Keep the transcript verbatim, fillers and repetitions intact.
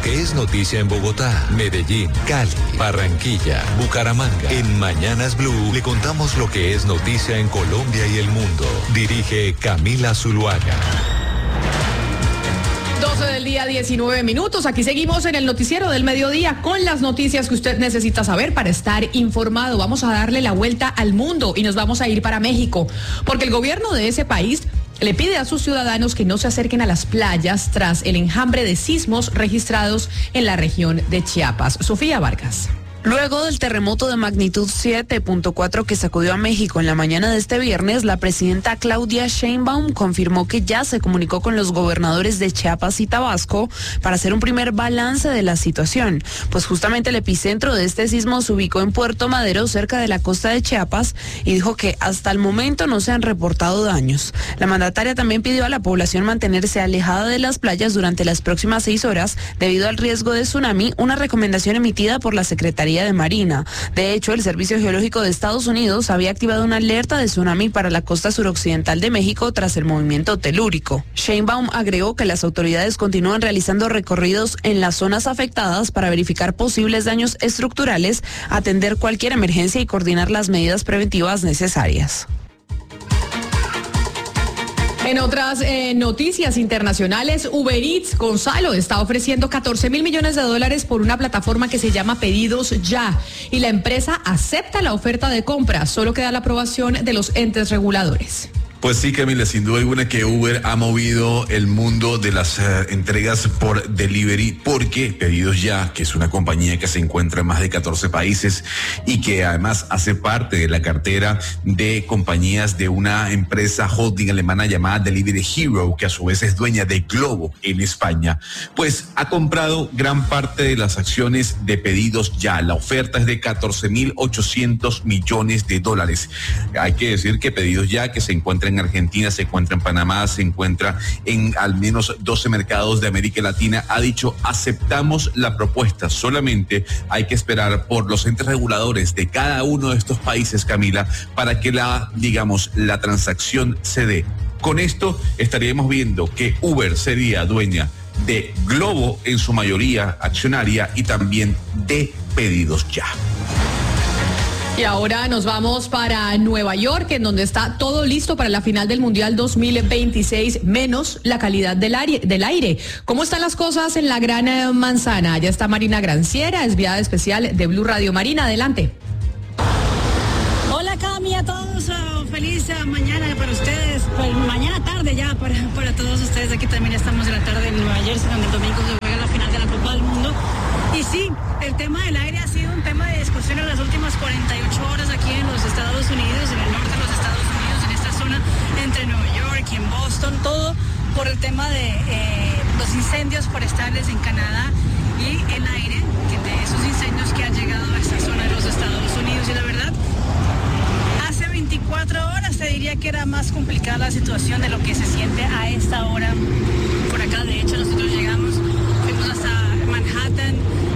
que es noticia en Bogotá, Medellín, Cali, Barranquilla, Bucaramanga. En Mañanas Blue le contamos lo que es noticia en Colombia y el mundo. Dirige Camila Zuluaga. doce del día, diecinueve minutos. Aquí seguimos en el noticiero del mediodía con las noticias que usted necesita saber para estar informado. Vamos a darle la vuelta al mundo y nos vamos a ir para México, porque el gobierno de ese país le pide a sus ciudadanos que no se acerquen a las playas tras el enjambre de sismos registrados en la región de Chiapas. Sofía Vargas. Luego del terremoto de magnitud siete punto cuatro que sacudió a México en la mañana de este viernes, la presidenta Claudia Sheinbaum confirmó que ya se comunicó con los gobernadores de Chiapas y Tabasco para hacer un primer balance de la situación, pues justamente el epicentro de este sismo se ubicó en Puerto Madero, cerca de la costa de Chiapas, y dijo que hasta el momento no se han reportado daños. La mandataria también pidió a la población mantenerse alejada de las playas durante las próximas seis horas debido al riesgo de tsunami, una recomendación emitida por la Secretaría de Marina. De hecho, el Servicio Geológico de Estados Unidos había activado una alerta de tsunami para la costa suroccidental de México tras el movimiento telúrico. Sheinbaum agregó que las autoridades continúan realizando recorridos en las zonas afectadas para verificar posibles daños estructurales, atender cualquier emergencia y coordinar las medidas preventivas necesarias. En otras eh, noticias internacionales, Uber Eats, Gonzalo, está ofreciendo catorce mil millones de dólares por una plataforma que se llama Pedidos Ya. Y la empresa acepta la oferta de compra, solo queda la aprobación de los entes reguladores. Pues sí, Camila, sin duda alguna que Uber ha movido el mundo de las uh, entregas por delivery, porque Pedidos Ya, que es una compañía que se encuentra en más de catorce países y que además hace parte de la cartera de compañías de una empresa holding alemana llamada Delivery Hero, que a su vez es dueña de Globo en España, pues ha comprado gran parte de las acciones de Pedidos Ya. La oferta es de catorce mil ochocientos millones de dólares. Hay que decir que Pedidos Ya, que se encuentra en en Argentina, se encuentra en Panamá, se encuentra en al menos doce mercados de América Latina, ha dicho: aceptamos la propuesta, solamente hay que esperar por los entes reguladores de cada uno de estos países, Camila, para que la, digamos, la transacción se dé. Con esto estaríamos viendo que Uber sería dueña de Globo en su mayoría accionaria y también de Pedidos Ya. Y ahora nos vamos para Nueva York, en donde está todo listo para la final del Mundial dos mil veintiséis, menos la calidad del aire. Del aire. ¿Cómo están las cosas en la Gran Manzana? Allá está Marina Granciera, enviada especial de Blue Radio. Marina, adelante. Hola, Cami, a todos. Uh, feliz uh, mañana para ustedes. Pues, mañana tarde ya para, para todos ustedes. Aquí también estamos en la tarde en Nueva Jersey, donde el domingo se juega la final de la Copa del Mundo. Y sí, el tema del aire ha sido un tema de discusión en las últimas cuarenta y ocho horas aquí en los Estados Unidos, en el norte de los Estados Unidos, en esta zona entre Nueva York y en Boston, todo por el tema de eh, los incendios forestales en Canadá y el aire que de esos incendios que han llegado a esta zona de los Estados Unidos. Y la verdad, hace veinticuatro horas te diría que era más complicada la situación de lo que se siente a esta hora por acá. De hecho, nosotros llegamos, fuimos hasta Manhattan,